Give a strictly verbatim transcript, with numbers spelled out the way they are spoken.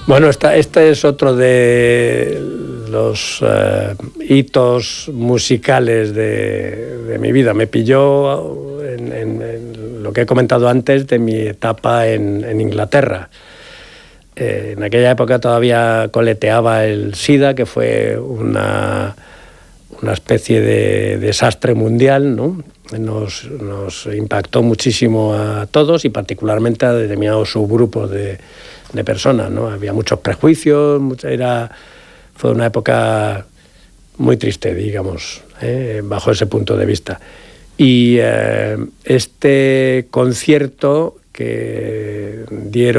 Bueno, esta, este es otro de los uh, hitos musicales de, de mi vida. Me pilló en, en, en lo que he comentado antes de mi etapa en, en Inglaterra. Eh, en aquella época todavía coleteaba el SIDA, que fue una, una especie de desastre mundial, ¿no? Nos, nos impactó muchísimo a todos y particularmente a determinados subgrupos de, de personas, ¿no? Había muchos prejuicios, mucha, era, fue una época muy triste, digamos, ¿eh? Bajo ese punto de vista. Y eh, este concierto que dieron